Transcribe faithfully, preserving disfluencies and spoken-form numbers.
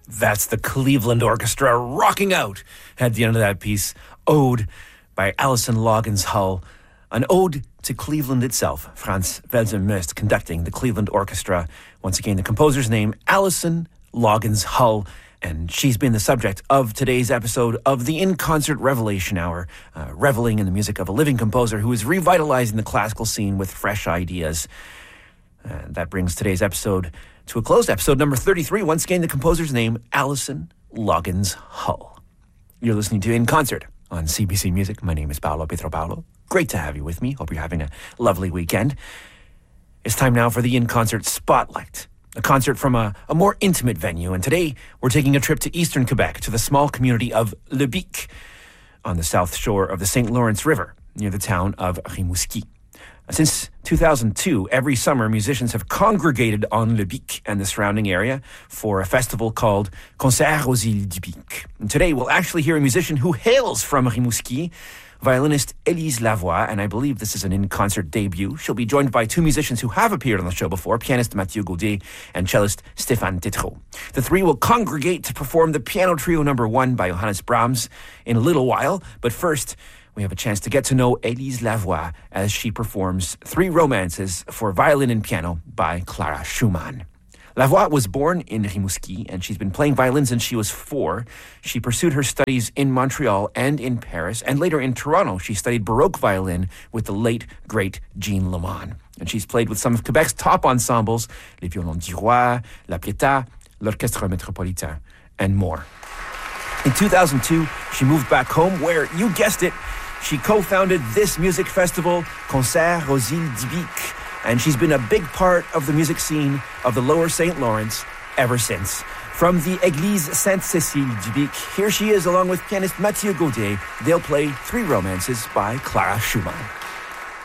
That's the Cleveland Orchestra rocking out at the end of that piece. Ode by Alison Loggins Hull. An ode to Cleveland itself. Frans Welser-Möst conducting the Cleveland Orchestra. Once again, the composer's name, Alison Loggins Hull. And she's been the subject of today's episode of the In Concert Revelation Hour, uh, reveling in the music of a living composer who is revitalizing the classical scene with fresh ideas. And that brings today's episode to a close. Episode number thirty-three. Once again, the composer's name, Alison Loggins Hull. You're listening to In Concert on C B C Music. My name is Paolo Pietro-Paolo. Great to have you with me. Hope you're having a lovely weekend. It's time now for the In Concert Spotlight, a concert from a, a more intimate venue. And today, we're taking a trip to eastern Quebec, to the small community of Le Bic, on the south shore of the Saint Lawrence River, near the town of Rimouski. Since two thousand two, every summer, musicians have congregated on Le Bic and the surrounding area for a festival called Concert aux Îles du Bic. And today, we'll actually hear a musician who hails from Rimouski, violinist Élise Lavoie, and I believe this is an in-concert debut. She'll be joined by two musicians who have appeared on the show before, pianist Mathieu Gaudet and cellist Stéphane Tétrault. The three will congregate to perform the Piano Trio number one by Johannes Brahms in a little while, but first, we have a chance to get to know Élise Lavoie as she performs three romances for violin and piano by Clara Schumann. Lavoie was born in Rimouski, and she's been playing violin since she was four. She pursued her studies in Montreal and in Paris, and later in Toronto, she studied Baroque violin with the late, great Jean Leman. And she's played with some of Quebec's top ensembles, Les Violons du Roi, La Pietà, l'Orchestre Métropolitain, and more. In two thousand two, she moved back home where, you guessed it, she co-founded this music festival, Concert aux Îles du Bic, and she's been a big part of the music scene of the lower Saint Lawrence ever since. From the Église Sainte-Cécile du Bic, here she is along with pianist Mathieu Gaudet. They'll play three romances by Clara Schumann.